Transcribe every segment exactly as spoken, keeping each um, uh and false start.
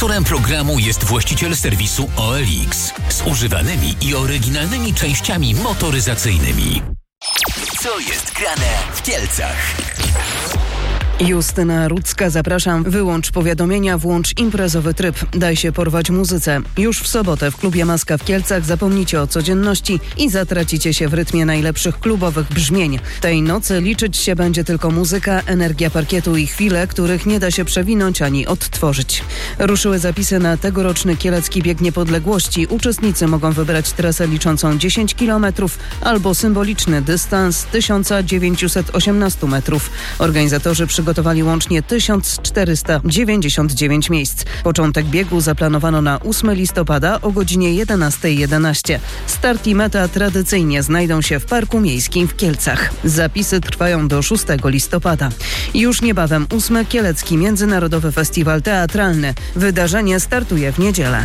Sponsorem programu jest właściciel serwisu O L X z używanymi i oryginalnymi częściami motoryzacyjnymi. Co jest grane w Kielcach? Justyna Rudzka, zapraszam. Wyłącz powiadomienia, włącz imprezowy tryb. Daj się porwać muzyce. Już w sobotę w klubie Maska w Kielcach zapomnicie o codzienności i zatracicie się w rytmie najlepszych klubowych brzmień. Tej nocy liczyć się będzie tylko muzyka, energia parkietu i chwile, których nie da się przewinąć ani odtworzyć. Ruszyły zapisy na tegoroczny Kielecki Bieg Niepodległości. Uczestnicy mogą wybrać trasę liczącą dziesięć kilometrów albo symboliczny dystans tysiąc dziewięćset osiemnaście metrów. Organizatorzy przygotowali Przygotowali łącznie tysiąc czterysta dziewięćdziesiąt dziewięć miejsc. Początek biegu zaplanowano na ósmego listopada o godzinie jedenasta jedenaście. Start i meta tradycyjnie znajdą się w Parku Miejskim w Kielcach. Zapisy trwają do szóstego listopada. Już niebawem ósmy Kielecki Międzynarodowy Festiwal Teatralny. Wydarzenie startuje w niedzielę.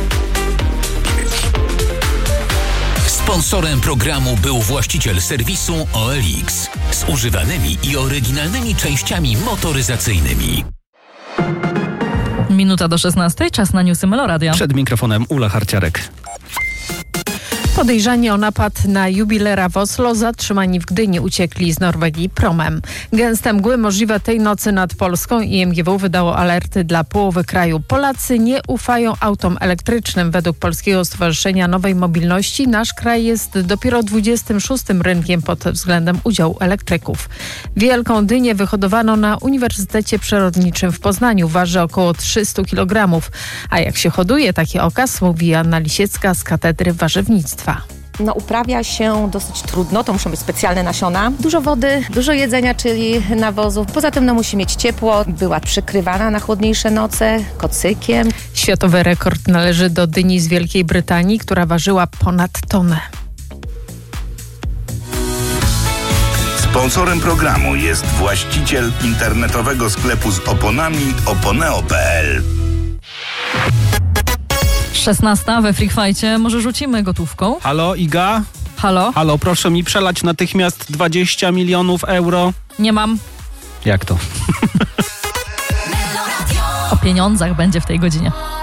Sponsorem programu był właściciel serwisu O L X z używanymi i oryginalnymi częściami motoryzacyjnymi. Minuta do szesnastej, czas na newsy Meloradia. Przed mikrofonem Ula Harciarek. Podejrzani o napad na jubilera w Oslo zatrzymani w Gdyni uciekli z Norwegii promem. Gęste mgły możliwe tej nocy nad Polską i M G W wydało alerty dla połowy kraju. Polacy nie ufają autom elektrycznym. Według Polskiego Stowarzyszenia Nowej Mobilności nasz kraj jest dopiero dwudziestym szóstym rynkiem pod względem udziału elektryków. Wielką dynię wyhodowano na Uniwersytecie Przyrodniczym w Poznaniu. Waży około trzysta kilogramów. A jak się hoduje taki okaz, mówi Anna Lisiecka z Katedry Warzywnictwa. No, uprawia się dosyć trudno, to muszą być specjalne nasiona. Dużo wody, dużo jedzenia, czyli nawozów. Poza tym no, musi mieć ciepło. Była przykrywana na chłodniejsze noce kocykiem. Światowy rekord należy do dyni z Wielkiej Brytanii, która ważyła ponad tonę. Sponsorem programu jest właściciel internetowego sklepu z oponami oponeo kropka p l. szesnasta we Freak Fight'cie. Może rzucimy gotówką? Halo, Iga? Halo? Halo, proszę mi przelać natychmiast dwadzieścia milionów euro. Nie mam. Jak to? O pieniądzach będzie w tej godzinie.